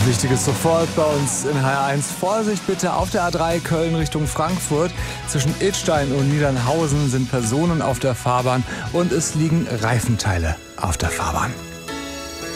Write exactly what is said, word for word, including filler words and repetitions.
Wichtiges sofort bei uns in H R eins. Vorsicht bitte auf der A drei Köln Richtung Frankfurt. Zwischen Idstein und Niedernhausen sind Personen auf der Fahrbahn und es liegen Reifenteile auf der Fahrbahn.